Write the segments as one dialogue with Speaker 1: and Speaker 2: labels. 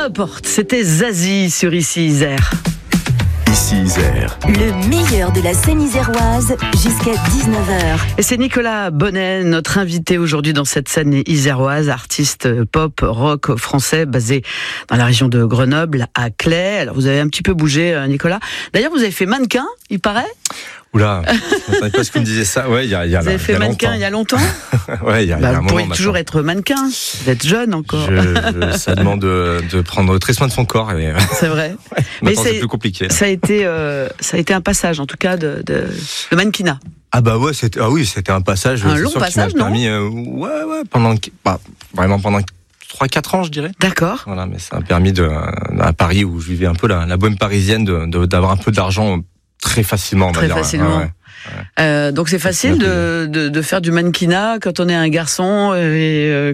Speaker 1: Peu importe, c'était Zazie sur Ici Isère.
Speaker 2: Ici Isère.
Speaker 3: Le meilleur de la scène iséroise jusqu'à 19h.
Speaker 1: Et c'est Nicolas Bonnet, notre invité aujourd'hui dans cette scène iséroise, artiste pop, rock français, basé dans la région de Grenoble, à Claye. Alors vous avez un petit peu bougé, Nicolas. D'ailleurs, vous avez fait mannequin, il paraît ?
Speaker 2: Oula, je ne savais pas ce que me disait ça. Ouais, il y a
Speaker 1: Vous avez fait mannequin il y a longtemps ?
Speaker 2: Ouais, il y a un moment.
Speaker 1: Vous pourriez toujours être mannequin. Vous êtes jeune encore.
Speaker 2: Ça demande de prendre très soin de son corps.
Speaker 1: C'est vrai.
Speaker 2: Ouais, mais
Speaker 1: c'est
Speaker 2: plus compliqué.
Speaker 1: Ça a été un passage, en tout cas, de mannequinat.
Speaker 2: Ah bah ouais, c'était un passage.
Speaker 1: Un long passage, non ?
Speaker 2: Pendant 3-4 ans, je dirais.
Speaker 1: D'accord.
Speaker 2: Voilà, mais ça a permis à Paris, où je vivais un peu la bohème parisienne, d'avoir un peu d'argent très facilement, on va dire.
Speaker 1: Facilement. Ouais. Donc c'est facile de faire du mannequinat quand on est un garçon et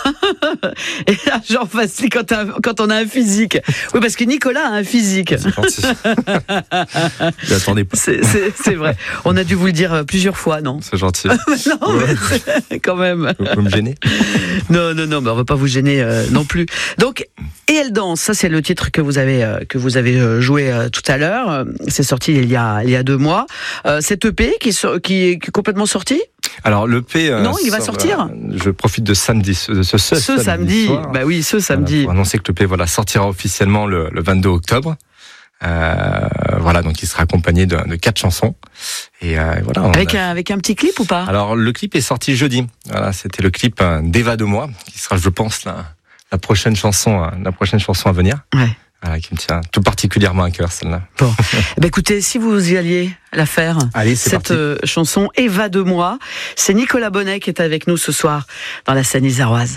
Speaker 1: genre facile quand on a un physique. Oui, parce que Nicolas a un physique.
Speaker 2: C'est gentil. Je l'attendais pas.
Speaker 1: C'est vrai. On a dû vous le dire plusieurs fois, non ?
Speaker 2: C'est gentil.
Speaker 1: Non, mais quand même.
Speaker 2: Vous me gênez ?
Speaker 1: Non, mais on va pas vous gêner non plus. Donc, Et elle danse, ça c'est le titre que vous avez joué tout à l'heure. C'est sorti il y a 2 mois. Cette EP qui est complètement sorti.
Speaker 2: Alors l'EP.
Speaker 1: Non, il va sortir.
Speaker 2: Je profite de samedi, ce samedi soir.
Speaker 1: Bah oui, ce samedi.
Speaker 2: Pour annoncer que l'EP sortira officiellement le 22 octobre. Donc il sera accompagné de 4 chansons. Et voilà.
Speaker 1: Avec un petit clip ou pas ?
Speaker 2: Alors le clip est sorti jeudi. Voilà, c'était le clip d'Eva de moi, qui sera, je pense, la prochaine chanson à venir.
Speaker 1: Ouais.
Speaker 2: Voilà, qui me tient tout particulièrement à cœur, celle-là.
Speaker 1: Bon. Écoutez, si vous y alliez la faire, cette chanson Eva de moi, c'est Nicolas Bonnet qui est avec nous ce soir dans la scène iséroise.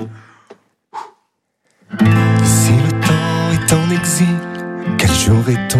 Speaker 4: Si le temps est en exil, quel jour est-on ?